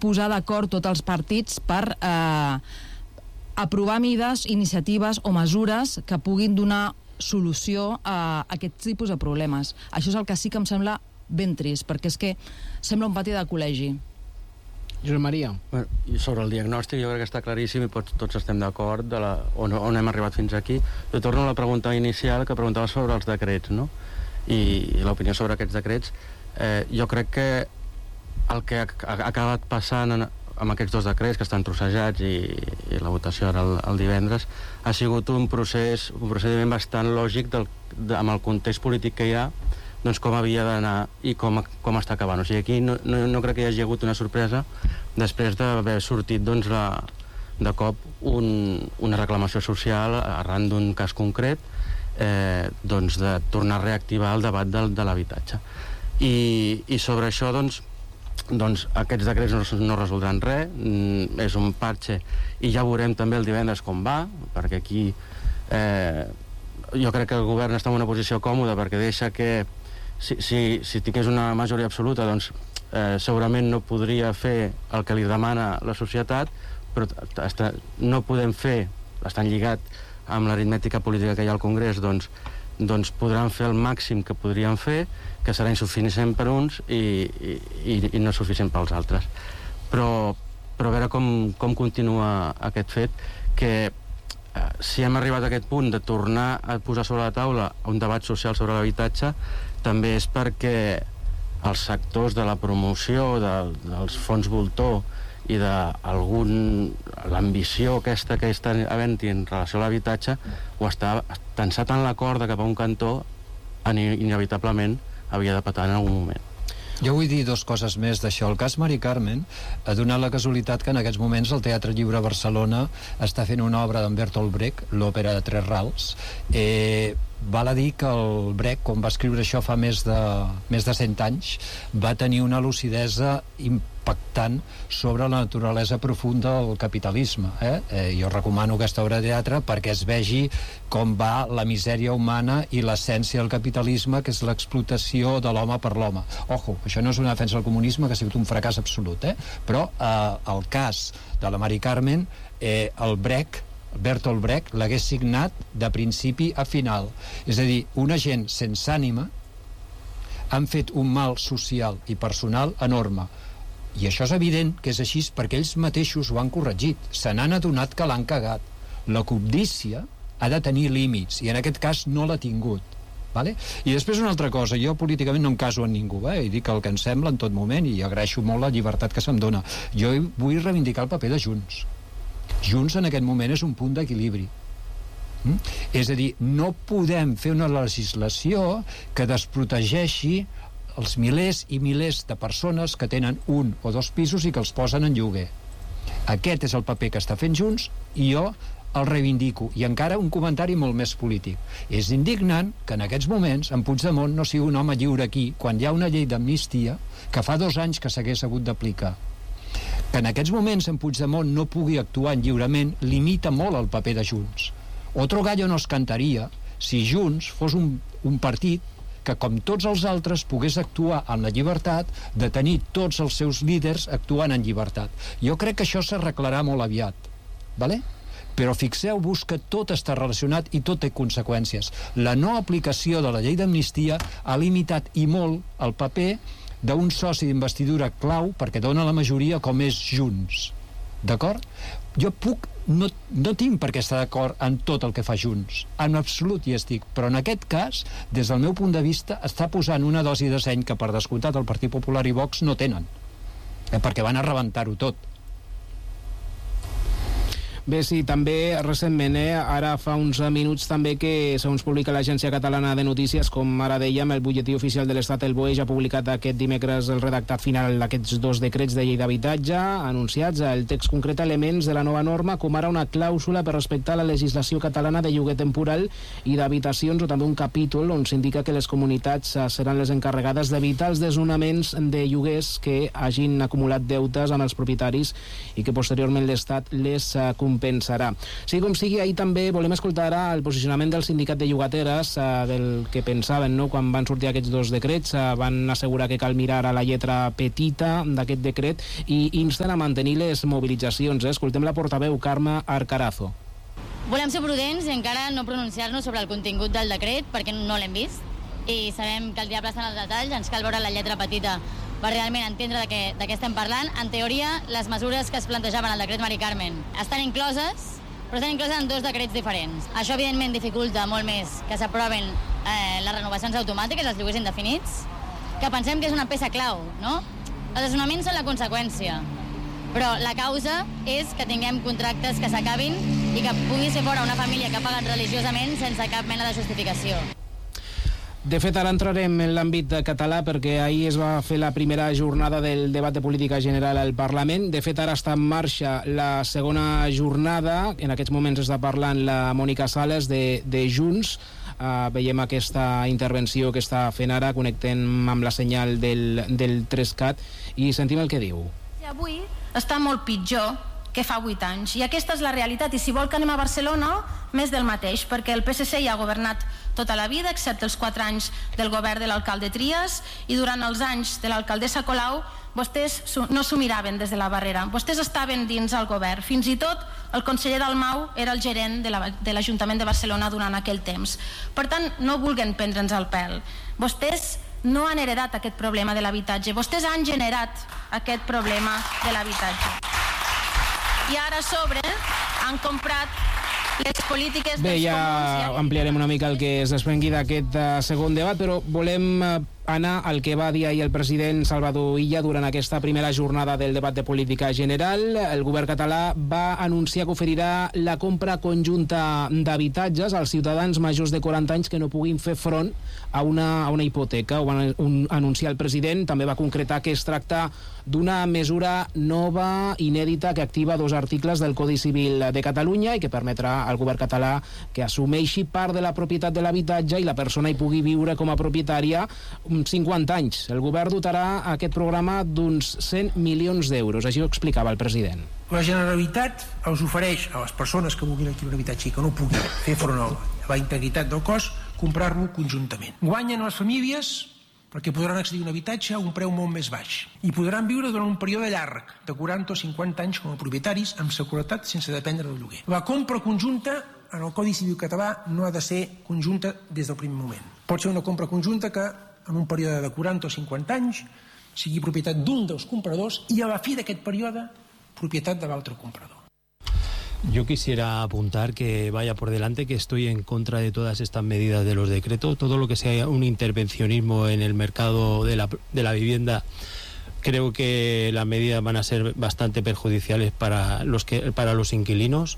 posar d'acord tots els partits per aprovar iniciatives o mesures que puguin donar solució a aquest tipus de problemes. Això és el que sí que em sembla ben trist, perquè és que sembla un pati de col·legi. Josep Maria. Sobre el diagnòstic jo crec que està claríssim i tots estem d'acord on hem arribat fins aquí. Jo torno a la pregunta inicial que preguntava sobre els decrets, no? I l'opinió sobre aquests decrets. Jo crec que el que ha acabat passant amb aquests dos decrets que estan trossejats i la votació ara el divendres ha sigut un procediment bastant lògic amb el context polític que hi ha, doncs com havia d'anar i com està acabant. O sigui, aquí no crec que hi hagi hagut una sorpresa després d'haver sortit doncs, de cop una reclamació social arran d'un cas concret, doncs, de tornar a reactivar el debat de l'habitatge. I sobre això, doncs aquests decrets no resoldran res, és un parche i ja veurem també el divendres com va, perquè aquí jo crec que el govern està en una posició còmoda perquè deixa que si tingués una majoria absoluta doncs segurament no podria fer el que li demana la societat, però no podem fer, estan lligat amb l'aritmètica política que hi ha al Congrés, doncs podran fer el màxim que podrien fer, que serà insuficient per uns i no suficient pels altres. Però a veure com continua aquest fet, que si hem arribat a aquest punt de tornar a posar sobre la taula un debat social sobre l'habitatge, també és perquè els sectors de la promoció dels fons voltor i l'ambició aquesta que està havent-hi en relació a l'habitatge ho està tensat en la corda cap a un cantó, inevitablement havia de petar en algun moment. Jo vull dir dues coses més d'això. El cas Mari Carmen ha donat la casualitat que en aquests moments el Teatre Lliure Barcelona està fent una obra d'en Bertolt Brecht, l'òpera de Tres Rals. Val a dir que el Brecht, quan va escriure això fa més de 100 anys, va tenir una lucidesa impactant sobre la naturalesa profunda del capitalisme. Jo recomano aquesta obra de teatre perquè es vegi com va la misèria humana i l'essència del capitalisme, que és l'explotació de l'home per l'home. Ojo, això no és una defensa del comunisme, que ha sigut un fracàs absolut, però el cas de la Mari Carmen, el Bertolt Brecht l'hagués signat de principi a final. És a dir, una gent sense ànima han fet un mal social i personal enorme. I això és evident que és així perquè ells mateixos ho han corregit. Se n'han adonat que l'han cagat. La cobdícia ha de tenir límits i en aquest cas no l'ha tingut. Vale? I després una altra cosa, jo políticament no em caso amb ningú, i dic el que em sembla en tot moment i agraeixo molt la llibertat que se'm dona. Jo vull reivindicar el paper de Junts. Junts en aquest moment és un punt d'equilibri. És a dir, no podem fer una legislació que desprotegeixi els milers i milers de persones que tenen un o dos pisos i que els posen en lloguer. Aquest és el paper que està fent Junts i jo el reivindico. I encara un comentari molt més polític. És indignant que en aquests moments en Puigdemont no sigui un home lliure aquí quan hi ha una llei d'amnistia que fa 2 anys que s'hagués hagut d'aplicar. Que en aquests moments en Puigdemont no pugui actuar lliurement limita molt el paper de Junts. Otro gallo no es cantaria si Junts fos un partit que, com tots els altres, pogués actuar amb la llibertat de tenir tots els seus líders actuant en llibertat. Jo crec que això s'arreglarà molt aviat, ¿vale? Però fixeu-vos que tot està relacionat i tot té conseqüències. La no aplicació de la llei d'amnistia ha limitat i molt el paper d'un soci d'investidura clau perquè dona la majoria com és Junts. D'acord? Jo no tinc per què estar d'acord en tot el que fa Junts, en absolut hi estic, però en aquest cas, des del meu punt de vista, està posant una dosi de seny que per descomptat el Partit Popular i Vox no tenen, perquè van a rebentar-ho tot. Bé, sí, també recentment, ara fa uns minuts també que, segons publica l'Agència Catalana de Notícies, com ara dèiem, el butlletí oficial de l'Estat, el BOE, ja ha publicat aquest dimecres el redactat final d'aquests 2 decrets de llei d'habitatge anunciats. El text concreta elements de la nova norma, com ara una clàusula per respectar la legislació catalana de lloguer temporal i d'habitacions, o també un capítol on s'indica que les comunitats seran les encarregades d'evitar els desnonaments de lloguers que hagin acumulat deutes amb els propietaris i que posteriorment l'Estat les compensi. compensarà. Sigui com sigui, ahir també volem escoltar ara el posicionament del sindicat de llogateres, del que pensaven, no?, quan van sortir aquests dos decrets. Van assegurar que cal mirar a la lletra petita d'aquest decret i insten a mantenir les mobilitzacions. Escoltem la portaveu Carme Arcarazo. Volem ser prudents i encara no pronunciar-nos sobre el contingut del decret perquè no l'hem vist i sabem que el diable està en els detalls, ens cal veure la lletra petita per realment entendre de què estem parlant. En teoria, les mesures que es plantejaven al decret Mari Carmen estan incloses, però estan incloses en dos decrets diferents. Això, evidentment, dificulta molt més que s'aproven les renovacions automàtiques, els lloguers indefinits, que pensem que és una peça clau, no? Els desnonaments són la conseqüència, però la causa és que tinguem contractes que s'acabin i que pugui ser fora una família que ha pagat religiosament sense cap mena de justificació. De fet, ara entrarem en l'àmbit català perquè ahir es va fer la primera jornada del debat de política general al Parlament. De fet, ara està en marxa la segona jornada. En aquests moments està parlant la Mònica Sales de Junts. Veiem aquesta intervenció que està fent ara, connectem amb la senyal del 3CAT i sentim el que diu. Avui està molt pitjor que fa 8 anys. I aquesta és la realitat. I si vol que anem a Barcelona, més del mateix, perquè el PSC ja ha governat tota la vida, excepte els 4 anys del govern de l'alcalde Trias, i durant els anys de l'alcaldessa Colau, vostès no s'ho miraven des de la barrera. Vostès estaven dins el govern. Fins i tot el conseller Dalmau era el gerent de l'Ajuntament de Barcelona durant aquell temps. Per tant, no vulguen prendre'ns el pèl. Vostès no han heredat aquest problema de l'habitatge. Vostès han generat aquest problema de l'habitatge. I ara a sobre han comprat les polítiques dels comuns... Bé, ja ampliarem una mica el que es desprengui d'aquest segon debat, però volem anar al que va dir ahir el president Salvador Illa durant aquesta primera jornada del debat de política general. El govern català va anunciar que oferirà la compra conjunta d'habitatges als ciutadans majors de 40 anys que no puguin fer front a una hipoteca. Ho va anunciar el president. També va concretar que es tracta d'una mesura nova, inèdita, que activa 2 articles del Codi Civil de Catalunya i que permetrà al govern català que assumeixi part de la propietat de l'habitatge i la persona hi pugui viure com a propietària 50 anys. El govern dotarà aquest programa d'uns 100 milions d'euros. Així ho explicava el president. La Generalitat els ofereix a les persones que vulguin adquirir un habitatge i que no puguin fer front a la integritat del cost, comprar-lo conjuntament. Guanyen les famílies perquè podran accedir a un habitatge a un preu molt més baix i podran viure durant un període llarg de 40 o 50 anys com a propietaris amb seguretat sense dependre del lloguer. La compra conjunta en el Codi Civil català no ha de ser conjunta des del primer moment. Pot ser una compra conjunta que en un període de 40 o 50 anys sigui propietat d'un dels compradors i a la fi d'aquest període propietat de l'altre comprador. Yo quisiera apuntar que vaya por delante que estoy en contra de todas estas medidas de los decretos. Todo lo que sea un intervencionismo en el mercado de la vivienda, creo que las medidas van a ser bastante perjudiciales para los inquilinos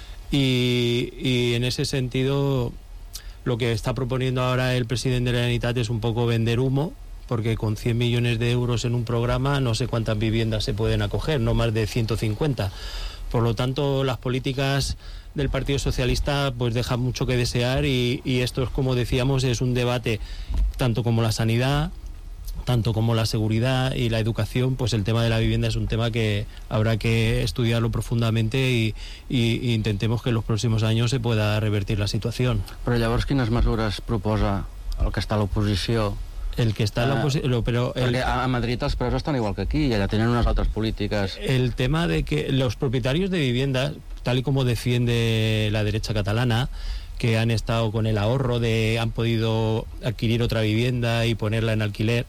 y en ese sentido lo que está proponiendo ahora el presidente de la Generalitat es un poco vender humo, porque con 100 millones de euros en un programa no sé cuántas viviendas se pueden acoger, no más de 150. Por lo tanto, las políticas del Partido Socialista pues dejan mucho que desear y esto es, como decíamos, es un debate tanto como la sanidad, tanto como la seguridad y la educación. Pues el tema de la vivienda es un tema que habrá que estudiarlo profundamente y intentemos que en los próximos años se pueda revertir la situación. Però llavors quines mesures proposa el que està a l'oposició? El que está en la oposición, pero perquè a Madrid els preus estan igual que aquí i allà tenen unes altres polítiques. El tema de que los propietarios de viviendas, tal y como defiende la derecha catalana, que han estado con el ahorro han podido adquirir otra vivienda y ponerla en alquiler,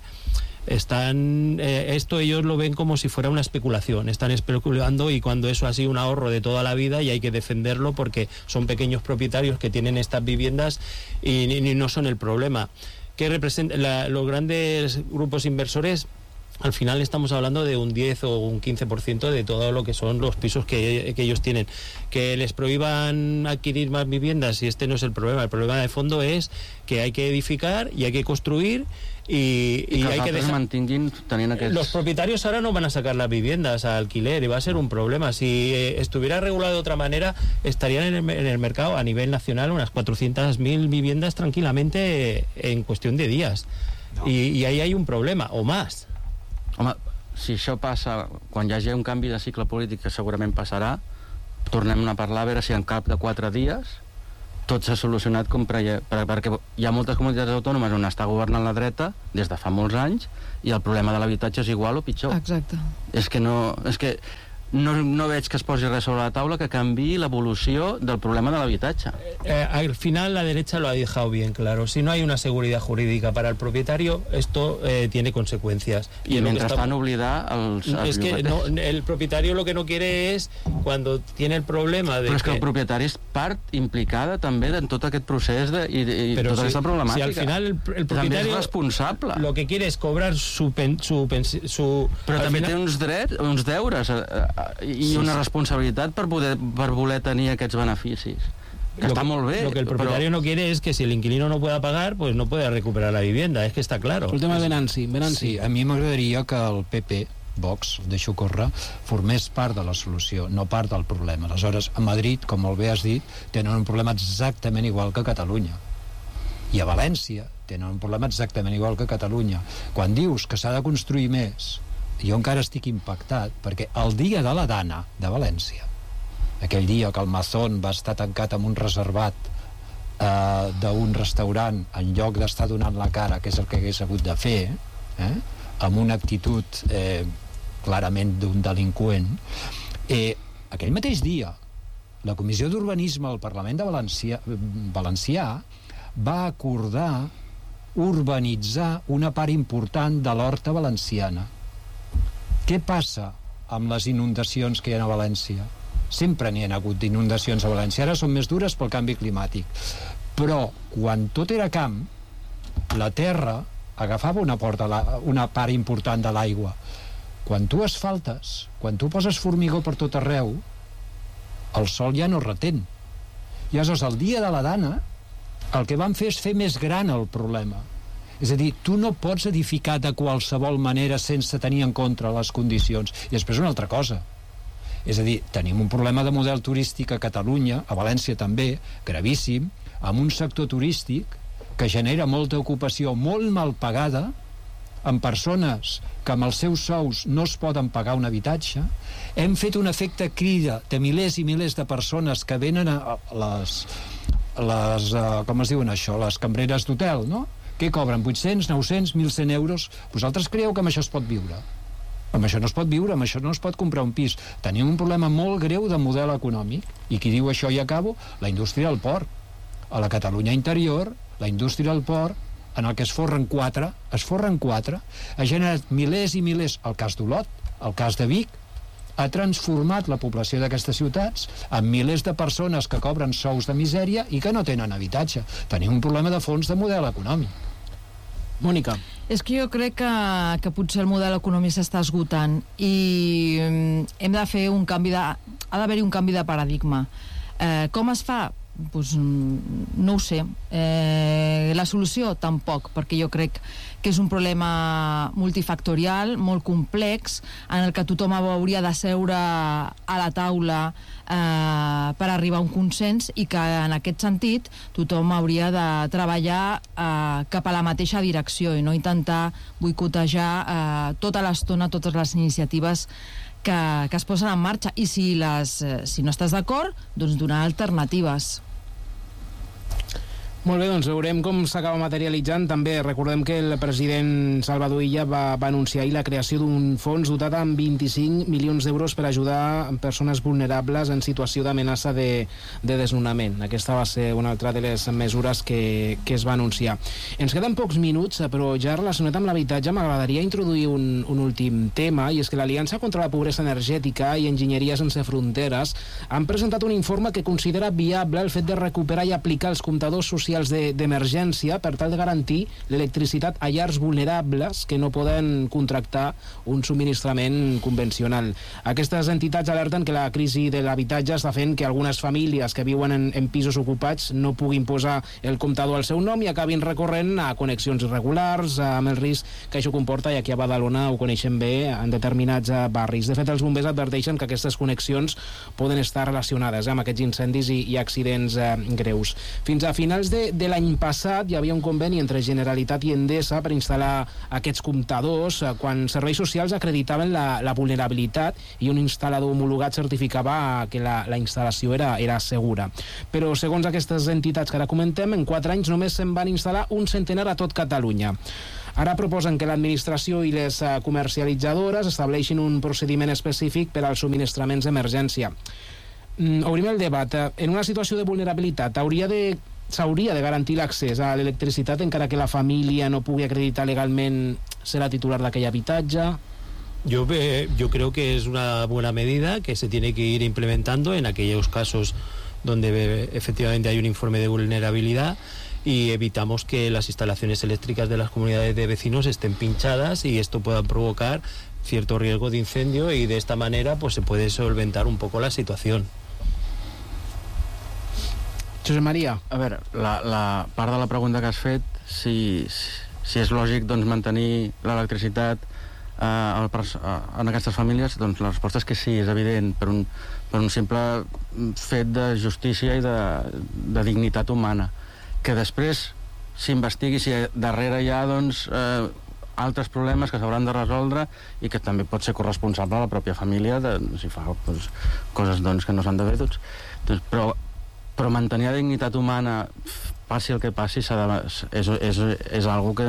esto ellos lo ven como si fuera una especulación, están especulando, y cuando eso ha sido un ahorro de toda la vida y hay que defenderlo porque son pequeños propietarios que tienen estas viviendas y no son el problema. ¿Qué representa los grandes grupos inversores? Al final estamos hablando de un 10 o un 15% de todo lo que son los pisos que ellos tienen. Que les prohíban adquirir más viviendas, y este no es el problema. El problema de fondo es que hay que edificar y hay que construir y hay que dejar... Los propietarios ahora no van a sacar las viviendas a alquiler y va a ser un problema. Si estuviera regulado de otra manera, estarían en el mercado a nivel nacional unas 400.000 viviendas tranquilamente en cuestión de días. No. Y ahí hay un problema, o más. Home, si això passa quan hi hagi un canvi de cicle polític, que segurament passarà, tornem a parlar a veure si en cap de 4 dies tot s'ha solucionat perquè hi ha moltes comunitats autònomes on està governant la dreta des de fa molts anys i el problema de l'habitatge és igual o pitjor. Exacte. És que no veig que es posi res sobre la taula que canviï l'evolució del problema de l'habitatge. Al final la derecha lo ha dejado bien claro. Si no hay una seguridad jurídica para el propietario, esto tiene consecuencias. Y mientras van a oblidar als es que no, el propietario lo que no quiere es, cuando tiene el problema de... Però és que el propietari és part implicada també en tot aquest procés i tota aquesta problemàtica. Si al final el propietario també és responsable. Lo que quiere es cobrar su però també té uns drets, uns deures i una responsabilitat per voler tenir aquests beneficis. Que està molt bé. Lo que el propietario no quiere es que si el inquilino no pueda pagar, pues no puede recuperar la vivienda, es que está claro. El tema de Venanci. Sí, a mi m'agradaria que el PP, Vox, deixo córrer, formés part de la solució, no part del problema. Aleshores, a Madrid, com molt bé has dit, tenen un problema exactament igual que a Catalunya. I a València tenen un problema exactament igual que a Catalunya. Quan dius que s'ha de construir més, jo encara estic impactat, perquè el dia de la Dana de València, aquell dia que el Mazón va estar tancat en un reservat d'un restaurant en lloc d'estar donant la cara, que és el que hagués hagut de fer, amb una actitud clarament d'un delinqüent, aquell mateix dia la Comissió d'Urbanisme al Parlament de Valencià va acordar urbanitzar una part important de l'horta valenciana. Què passa amb les inundacions que hi ha a València? Sempre n'hi ha hagut d'inundacions a València, ara són més dures pel canvi climàtic, però quan tot era camp, la terra agafava una part important de l'aigua. Quan tu asfaltes, quan tu poses formigó per tot arreu, el sol ja no retén. I aleshores, el dia de la Dana, el que van fer és fer més gran el problema. És a dir, tu no pots edificar de qualsevol manera sense tenir en compte les condicions. I després una altra cosa. És a dir, tenim un problema de model turístic a Catalunya, a València també, gravíssim, amb un sector turístic que genera molta ocupació molt mal pagada, amb persones que amb els seus sous no es poden pagar un habitatge. Hem fet un efecte crida de milers i milers de persones que venen a com es diuen això, les cambreres d'hotel, no? Què cobren? 800, 900, 1.100 euros? Vosaltres creieu que amb això es pot viure? Amb això no es pot viure, amb això no es pot comprar un pis. Tenim un problema molt greu de model econòmic. I qui diu això, i acabo, la indústria del port. A la Catalunya interior, la indústria del port, en el que es forren quatre, ha generat milers i milers, el cas d'Olot, el cas de Vic, ha transformat la població d'aquestes ciutats en milers de persones que cobren sous de misèria i que no tenen habitatge. Tenim un problema de fons de model econòmic. Mònica. És que jo crec que potser el model econòmic s'està esgotant i hem de fer un canvi ha d'haver-hi un canvi de paradigma. Com es fa? Pues, no ho sé. La solució tampoc, perquè jo crec que és un problema multifactorial, molt complex, en el que tothom hauria de seure a la taula per arribar a un consens i que en aquest sentit tothom hauria de treballar cap a la mateixa direcció i no intentar boicotejar tota l'estona totes les iniciatives que es posen en marxa, i si no estàs d'acord, doncs donar alternatives. Molt bé, doncs veurem com s'acaba materialitzant. També recordem que el president Salvador Illa va anunciar ahir la creació d'un fons dotat amb 25 milions d'euros per ajudar persones vulnerables en situació d'amenaça de desnonament. Aquesta va ser una altra de les mesures que es va anunciar. Ens queden pocs minuts, però ja relacionat amb l'habitatge m'agradaria introduir un últim tema, i és que l'Aliança contra la Pobresa Energètica i Enginyeria Sense Fronteres han presentat un informe que considera viable el fet de recuperar i aplicar els comptadors socials d'emergència per tal de garantir l'electricitat a llars vulnerables que no poden contractar un subministrament convencional. Aquestes entitats alerten que la crisi de l'habitatge està fent que algunes famílies que viuen en pisos ocupats no puguin posar el comptador al seu nom i acabin recorrent a connexions irregulars, amb el risc que això comporta, i aquí a Badalona ho coneixem bé, en determinats barris. De fet, els bombers adverteixen que aquestes connexions poden estar relacionades amb aquests incendis i accidents greus. Fins a finals de de l'any passat hi havia un conveni entre Generalitat i Endesa per instal·lar aquests comptadors quan serveis socials acreditaven la vulnerabilitat i un instal·lador homologat certificava que la instal·lació era segura. Però segons aquestes entitats que ara comentem, en 4 anys només se'n van instal·lar un centenar a tot Catalunya. Ara proposen que l'administració i les comercialitzadores estableixin un procediment específic per als subministraments d'emergència. Obrim el debat. En una situació de vulnerabilitat s'hauria de garantir l'accés a l'electricitat encara que la família no pugui acreditar legalment ser la titular d'aquell habitatge? Yo creo que es una buena medida que se tiene que ir implementando en aquellos casos donde efectivamente hay un informe de vulnerabilidad y evitamos que las instalaciones eléctricas de las comunidades de vecinos estén pinchadas y esto pueda provocar cierto riesgo de incendio, y de esta manera pues se puede solventar un poco la situación. Josep Maria. A veure, la part de la pregunta que has fet, si és lògic doncs, mantenir l'electricitat en aquestes famílies, doncs la resposta és que sí, és evident, per un simple fet de justícia i de dignitat humana. Que després s'investigui si darrere hi ha doncs, altres problemes que s'hauran de resoldre i que també pot ser corresponsable la pròpia família si fa doncs, coses doncs, que no s'han de fer tots. Però mantenir la dignitat humana, passi el que passi, és algo que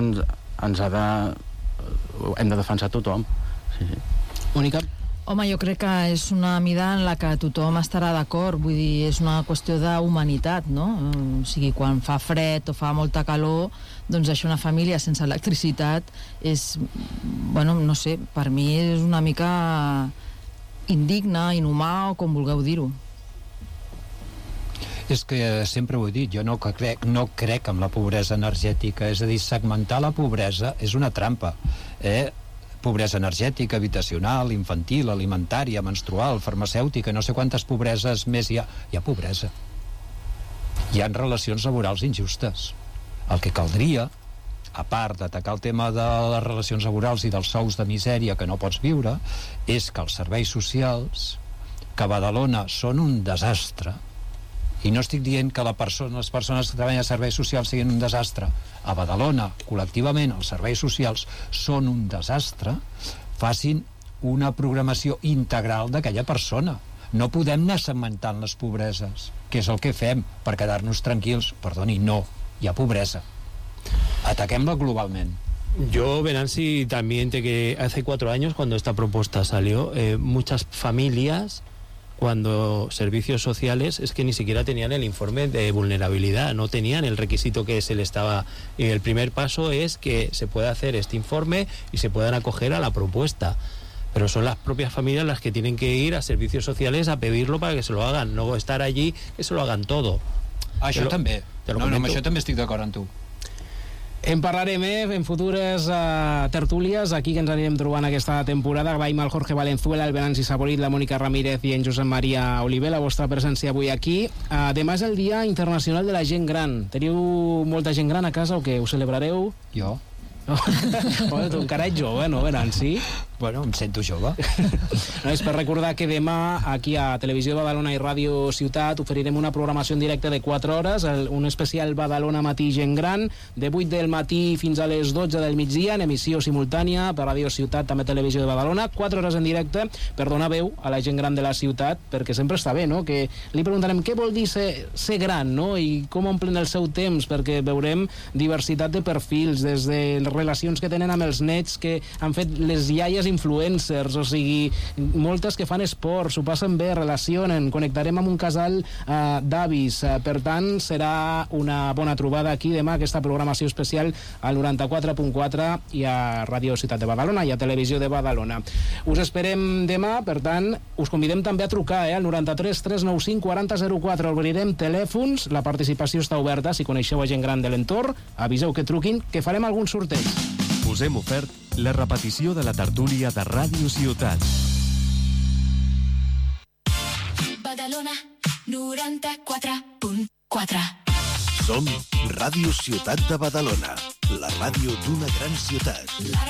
hem de defensar tothom. Sí. Mònica? Home, jo crec que és una mida en la que tothom estarà d'acord, vull dir, és una qüestió d'humanitat, no? O sigui, quan fa fred o fa molta calor, doncs deixar una família sense electricitat és, bueno, no sé, per mi és una mica indigne, inhumà o com vulgueu dir-ho. És que sempre ho he dit, jo no crec en la pobresa energètica, és a dir, segmentar la pobresa és una trampa, pobresa energètica, habitacional, infantil, alimentària, menstrual, farmacèutica, no sé quantes pobreses més hi ha. Hi ha pobresa. Hi ha relacions laborals injustes. El que caldria, a part d'atacar el tema de les relacions laborals i dels sous de misèria que no pots viure, és que els serveis socials, que a Badalona són un desastre, i no estic dient que les persones que treballen a serveis socials siguin un desastre. A Badalona, col·lectivament, els serveis socials són un desastre. Facin una programació integral d'aquella persona. No podem anar segmentant les pobreses, que és el que fem per quedar-nos tranquils. Perdoni, no, hi ha pobresa. Ataquem-la globalment. Yo, Venanci, también que hace 4 años, cuando esta propuesta salió, muchas familias, cuando servicios sociales, es que ni siquiera tenían el informe de vulnerabilidad, no tenían el requisito que se le estaba. Y el primer paso es que se pueda hacer este informe y se puedan acoger a la propuesta. Pero son las propias familias las que tienen que ir a servicios sociales a pedirlo para que se lo hagan, no estar allí que se lo hagan todo. Això també. No, amb això també estic d'acord amb tu. En parlarem en futures tertúlies, aquí que ens anirem trobant aquesta temporada. Agraïm al Jorge Valenzuela, el Venanci Saborit, la Mònica Ramírez i en Josep Maria Oliver la vostra presència avui aquí. Demà és el Dia Internacional de la Gent Gran. Teniu molta gent gran a casa o què? Ho celebrareu? Jo. Bueno, tu encara ets jove, no, Venanci? Bueno, em sento jove. No, és per recordar que demà aquí a Televisió de Badalona i Ràdio Ciutat oferirem una programació en directe de 4 hores, un especial Badalona Matí Gent Gran, de 8 del matí fins a les 12 del migdia, en emissió simultània per Ràdio Ciutat, també Televisió de Badalona, 4 hores en directe per donar veu a la gent gran de la ciutat, perquè sempre està bé, no?, que li preguntarem què vol dir ser gran, no?, i com omplen el seu temps, perquè veurem diversitat de perfils, des de relacions que tenen amb els nets que han fet les iaies influencers, o sigui, moltes que fan esport, s'ho passen bé, relacionen, connectarem amb un casal d'avis, per tant serà una bona trobada aquí demà, aquesta programació especial al 94.4 i a Ràdio Ciutat de Badalona i a Televisió de Badalona. Us esperem demà, per tant us convidem també a trucar al 93 395 4004, obrirem telèfons, la participació està oberta, si coneixeu a gent gran de l'entorn, aviseu que truquin, que farem algun sorteig. Us hem ofert la repetició de la tertúlia de Ràdio Ciutat. Badalona 94.4. Som Ràdio Ciutat de Badalona, la ràdio d'una gran ciutat.